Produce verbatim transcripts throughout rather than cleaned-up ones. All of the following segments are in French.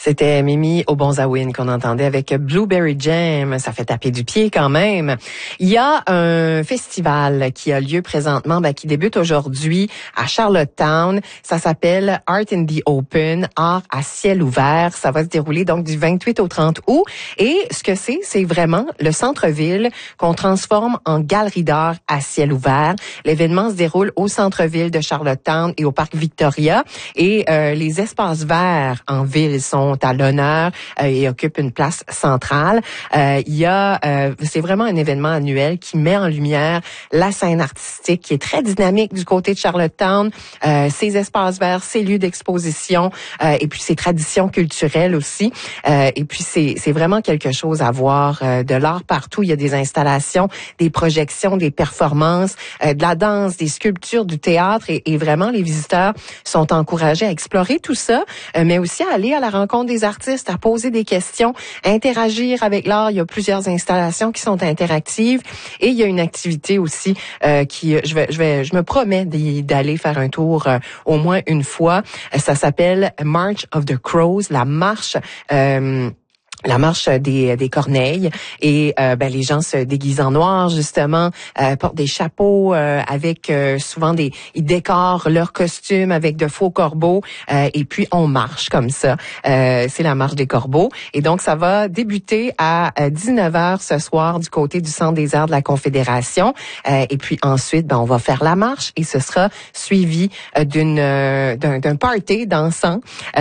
C'était Mimi Obonzawin qu'on entendait avec Blueberry Jam. Ça fait taper du pied quand même. Il y a un festival qui a lieu présentement, ben, qui débute aujourd'hui à Charlottetown. Ça s'appelle Art in the Open, art à ciel ouvert. Ça va se dérouler donc du vingt-huit au trente août. Et ce que c'est, c'est vraiment le centre-ville qu'on transforme en galerie d'art à ciel ouvert. L'événement se déroule au centre-ville de Charlottetown et au parc Victoria. Et euh, les espaces verts en ville sont à l'honneur euh, et occupent une place centrale. Euh, il y a, euh, c'est vraiment un événement annuel qui met en lumière la scène artistique qui est très dynamique du côté de Charlottetown, euh, ses espaces verts, ses lieux d'exposition euh, et puis ses traditions culturelles aussi. Euh, et puis c'est c'est vraiment quelque chose à voir. Euh, de l'art partout, il y a des installations, des projections, des performances, euh, de la danse, des sculptures, du théâtre et, et vraiment les visiteurs sont encouragés à explorer tout ça, euh, mais aussi à aller à la rencontre des artistes, à poser des questions, interagir avec l'art. Il y a plusieurs installations qui sont interactives et il y a une activité aussi euh, qui, je vais, je vais, je me promets d'aller faire un tour euh, au moins une fois. Ça s'appelle March of the Crows, la marche. Euh, La marche des des corneilles et euh, ben les gens se déguisent en noir justement, euh, portent des chapeaux euh, avec euh, souvent des ils décorent leurs costumes avec de faux corbeaux euh, et puis on marche comme ça. Euh, c'est la marche des corbeaux et donc ça va débuter à dix-neuf heures ce soir du côté du Centre des Arts de la Confédération euh, et puis ensuite ben on va faire la marche et ce sera suivi euh, d'une euh, d'un d'un party dansant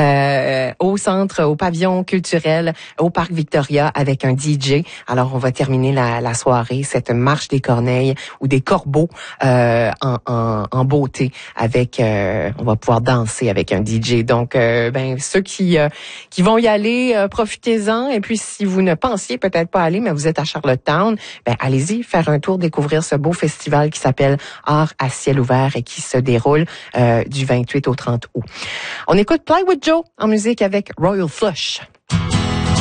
euh, au centre au pavillon culturel au Parc Victoria avec un D J. Alors, on va terminer la, la soirée, cette marche des corneilles ou des corbeaux euh, en, en, en beauté avec, euh, on va pouvoir danser avec un D J. Donc, euh, ben ceux qui euh, qui vont y aller, euh, profitez-en. Et puis, si vous ne pensiez peut-être pas aller, mais vous êtes à Charlottetown, ben allez-y faire un tour, découvrir ce beau festival qui s'appelle Art à ciel ouvert et qui se déroule euh, du vingt-huit au trente août. On écoute Plywood Joe en musique avec Royal Flush.